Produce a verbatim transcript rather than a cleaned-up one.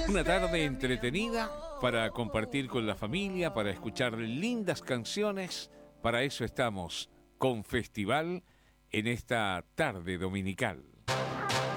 Una tarde entretenida para compartir con la familia, para escuchar lindas canciones. Para eso estamos con Festival en esta tarde dominical.